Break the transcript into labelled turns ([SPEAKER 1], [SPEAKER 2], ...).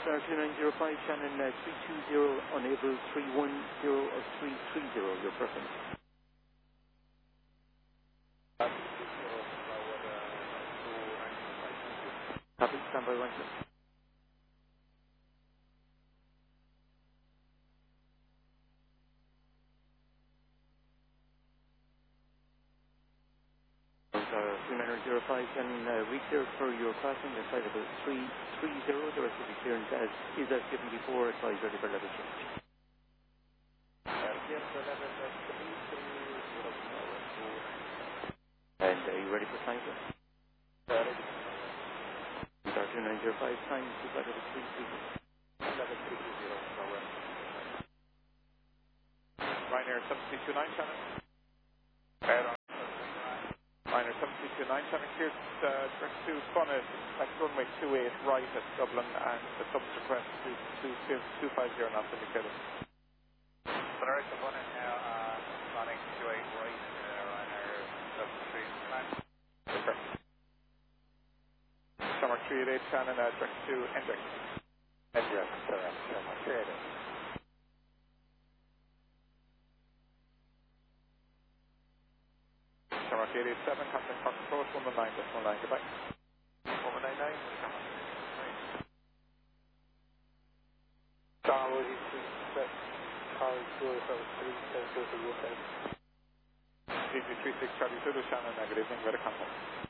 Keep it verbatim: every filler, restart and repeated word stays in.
[SPEAKER 1] Star two nine zero five, Shannon uh, three two zero, unable three one zero or three three zero, your preference. Copy, stand by one second. two nine zero five can uh, reach there for your crossing at side of three three zero. The rest of the clearance as is as given before. Advise ready for level change. And are you ready for time, sir? Star two nine zero five, time to level three three zero. Level three three zero.
[SPEAKER 2] Ryanair seven three two nine, Shannon. Ryanair seven three two nine, Shannon, cleared uh, direct to Bonnet, back runway two eight right at Dublin, and the subsequent to two five zero knots indicated.
[SPEAKER 3] Bonnet to Bonnet now, uh, running two eight right, uh, Ryanair seven three two nine.
[SPEAKER 2] Okay. Summer three eight eight, Shannon, uh, direct to Hendrick.
[SPEAKER 3] Hendrick, correct, Summer three eight eight.
[SPEAKER 2] Summer eight eight seven, contact Fox Approach one one nine decimal nine, goodbye.
[SPEAKER 3] one one nine nine,
[SPEAKER 4] Star Woody three six, Charlie Zulu seven three, seven two for U K.
[SPEAKER 2] D G three six Charlie Zulu, Shannon, uh, good evening, ready contact.